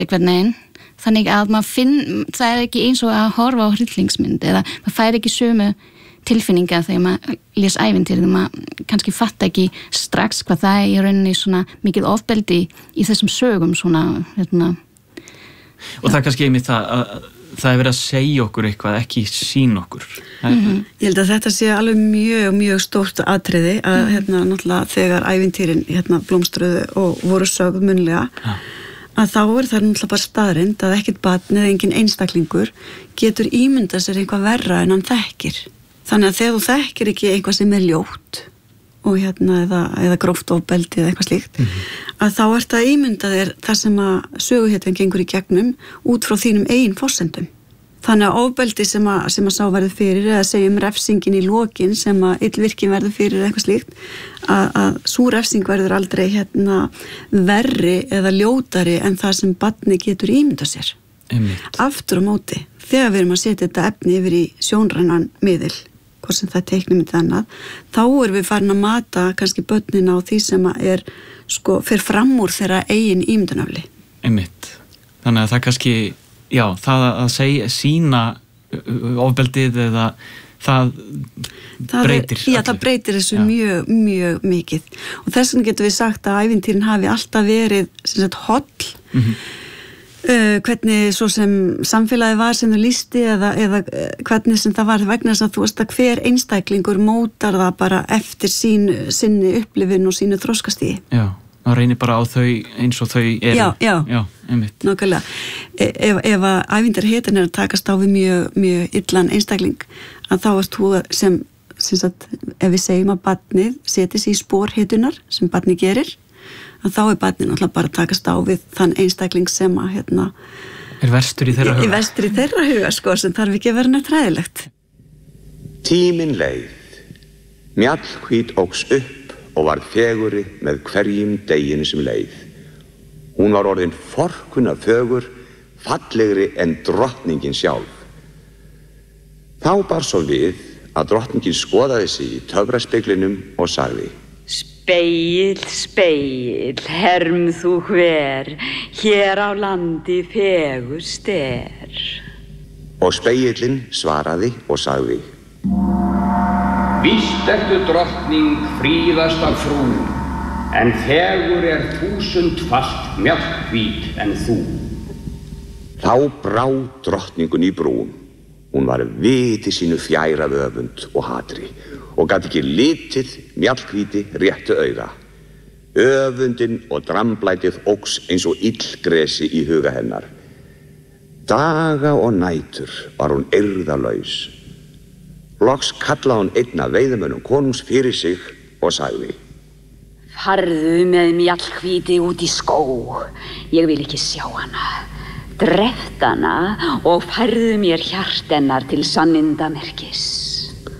einhvern veginn. Þannig að það ekki eins og að horfa á hryllingsmynd eða maður fær ekki sömu tilfinninga þegar maður les ævintýrið, maður kannski fatta ekki strax hvað það í rauninni svona mikið ofbeldi í þessum sögum svona, Og það er kannski einmitt það verið að segja okkur eitthvað, ekki sína okkur. Ég held að þetta sé alveg mjög stórt atriði að náttúrulega þegar ævintýrin blómstruðu og voru sögð munnlega að þá það náttúrulega bara staðreynd að ekkert barn eða engin einstaklingur getur ímyndað sér eitthvað verra en hann þekkir. Þannig að þegar þú þekkir ekki eitthvað sem er ljótt og eða gróft ofbeldi eða eitthvað slíkt, að þá að ímynda þér það sem að söguhetjan gengur í gegnum út frá þínum eigin forsendum. Þannig að ofbeldi sem að sá verður fyrir eða segjum refsingin í lokin sem að illvirkin verður fyrir eitthvað slíkt, að sú refsing verður aldrei verri eða ljótari en það sem barni getur ímyndað sér. Aftur á móti, þegar við erum að setja þetta efni yfir í sjónrænan miðil, hvort sem það teiknumynd annað, þá erum við farin að mata kannski börnin á því sem að fer fram úr þeirra eigin ímyndunafli. Þannig að það kannski, það að sína ofbeldið eða það breytir. Það breytir þessu mjög mikið. Og þess vegna getum við sagt að ævintýrin hafi alltaf verið holl, hvernig svo sem samfélagi var sem þú lýsti eða hvernig sem það var vegna þess að þú veist að hver einstaklingur mótar það bara eftir sinni upplifun og sínu þroskastigi. Það reynir bara á þau eins og þau eru. Já, nákvæmlega. Ef að ævintýrahetjan að takast á við mjög illan einstakling, að þá þú sem sagt, ef við segjum að barnið setjast í spor hetjunar sem barnið gerir, að þá barnið náttúrulega bara takast á við þann einstakling sem að er verstur í þeirra huga. Verstur í þeirra huga, sem þarf ekki að vera neitt hræðilegt. Tíminn leið. Mjallhvít óx upp og varð fegurri með hverjum deginu sem leið. Hún var orðin forkunna fögur, fallegri en drottningin sjálf. Þá bar svo við að drottningin skoðaði sig í töfraspeglinum og sagði: Spegill, spegill, herm þú hver, hér á landi fegurst er. Og spegillinn svaraði og sagði: Víst ertu drottning fríðasta frú, en fegur 1000-falt mjallhvít en þú. Þá brá drottningun í brún. Hún var viti sínu fjær af öfund og hatri og gat ekki litið mjallhvíti réttu auga. Öfundin og dramblætið óx eins og illgresi í huga hennar. Daga og nætur var hún eirðalaus. Loks kallaði hún einn af veiðimönnum konungs fyrir sig og sagði: Farðu með mjallhvíti út í skóg, ég vil ekki sjá hana. Dreft hana og færðu mér hjart hennar til sannindamerkis.